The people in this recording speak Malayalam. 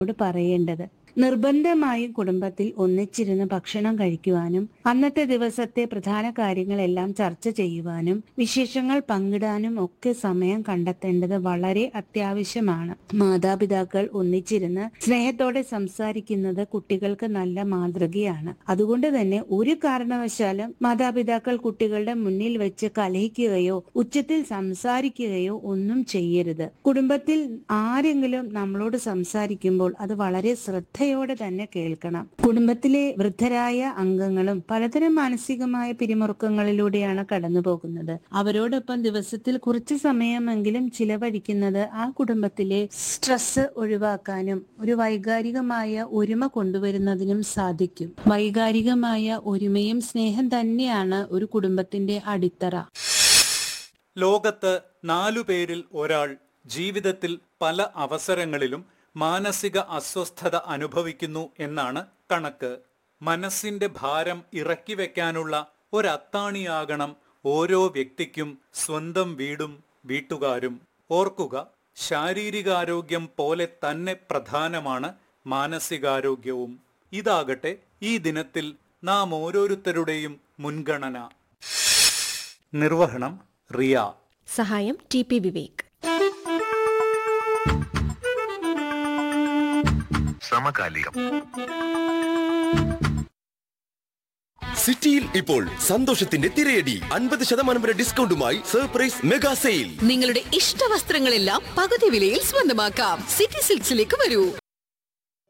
പറയേണ്ടത്. നിർബന്ധമായും കുടുംബത്തിൽ ഒന്നിച്ചിരുന്ന് ഭക്ഷണം കഴിക്കുവാനും അന്നത്തെ ദിവസത്തെ പ്രധാന കാര്യങ്ങളെല്ലാം ചർച്ച ചെയ്യുവാനും വിശേഷങ്ങൾ പങ്കിടാനും ഒക്കെ സമയം കണ്ടെത്തേണ്ടത് വളരെ അത്യാവശ്യമാണ്. മാതാപിതാക്കൾ ഒന്നിച്ചിരുന്ന് സ്നേഹത്തോടെ സംസാരിക്കുന്നത് കുട്ടികൾക്ക് നല്ല മാതൃകയാണ്. അതുകൊണ്ട് തന്നെ ഒരു കാരണവശാലും മാതാപിതാക്കൾ കുട്ടികളുടെ മുന്നിൽ വെച്ച് കലഹിക്കുകയോ ഉച്ചത്തിൽ സംസാരിക്കുകയോ ഒന്നും ചെയ്യരുത്. കുടുംബത്തിൽ ആരെങ്കിലും നമ്മളോട് സംസാരിക്കുമ്പോൾ അത് വളരെ ശ്രദ്ധയോടെ തന്നെ കേൾക്കണം. കുടുംബത്തിലെ വൃദ്ധരായ അംഗങ്ങളും പലതരം മാനസികമായ പിരിമുറുക്കങ്ങളിലൂടെയാണ് കടന്നു പോകുന്നത്. അവരോടൊപ്പം ദിവസത്തിൽ കുറച്ച് സമയമെങ്കിലും ചിലവഴിക്കുന്നത് ആ കുടുംബത്തിലെ സ്ട്രെസ് ഒഴിവാക്കാനും ഒരു വൈകാരികമായ ഒരുമ കൊണ്ടുവരുന്നതിനും സാധിക്കും. വൈകാരികമായ ഒരുമയും സ്നേഹം തന്നെയാണ് ഒരു കുടുംബത്തിന്റെ അടിത്തറ. ലോകത്ത് 4 പേരിൽ ഒരാൾ ജീവിതത്തിൽ പല അവസരങ്ങളിലും മാനസിക അസ്വസ്ഥത അനുഭവിക്കുന്നു എന്നാണ് കണക്ക്. മനസ്സിന്റെ ഭാരം ഇറക്കി വെക്കാനുള്ള ഒരത്താണിയാകണം ഓരോ വ്യക്തിക്കും സ്വന്തം വീടും വീട്ടുകാരും. ഓർക്കുക, ശാരീരികാരോഗ്യം പോലെ തന്നെ പ്രധാനമാണ് മാനസികാരോഗ്യവും. ഇതാകട്ടെ ഈ ദിനത്തിൽ നാം ഓരോരുത്തരുടെയും മുൻഗണന. നിർവഹണം റിയ. സഹായം TP വിവേക്. സമകാലികം. സിറ്റിയിൽ ഇപ്പോൾ സന്തോഷത്തിന്റെ തിരയടി. 50% വരെ ഡിസ്കൗണ്ടുമായി സർപ്രൈസ് മെഗാ സെയിൽ. നിങ്ങളുടെ ഇഷ്ട വസ്ത്രങ്ങളെല്ലാം പകുതി വിലയിൽ സ്വന്തമാക്കാം. സിറ്റി സിൽക്സിലേക്ക് വരൂ.